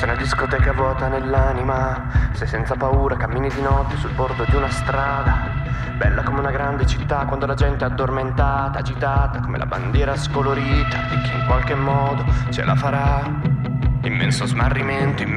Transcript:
C'è una discoteca vuota nell'anima, sei senza paura, cammini di notte sul bordo di una strada. Bella come una grande città quando la gente è addormentata, agitata come la bandiera scolorita di chi in qualche modo ce la farà. Immenso smarrimento,